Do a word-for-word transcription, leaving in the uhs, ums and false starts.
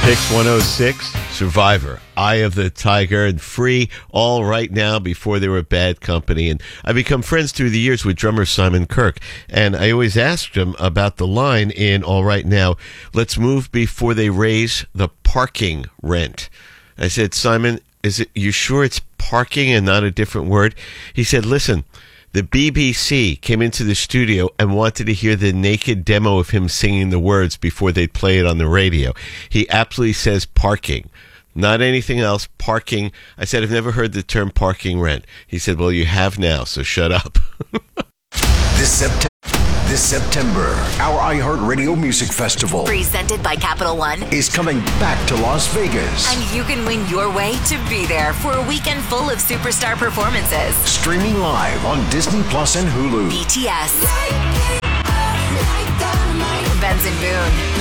Pix one oh six, Survivor, Eye of the Tiger, and Free, all right now before they were Bad Company. And I become friends through the years with drummer Simon Kirke. And I always asked him about the line in All Right Now, let's move before they raise the parking rent. I said, Simon, is it you sure it's parking and not a different word? He said, listen, the B B C came into the studio and wanted to hear the naked demo of him singing the words before they'd play it on the radio. He absolutely says parking, not anything else, parking. I said, I've never heard the term parking rent. He said, well, you have now, so shut up. This September. This September, our iHeartRadio Music Festival, presented by Capital One, is coming back to Las Vegas. And you can win your way to be there for a weekend full of superstar performances. Streaming live on Disney Plus and Hulu. B T S, Benson Boone,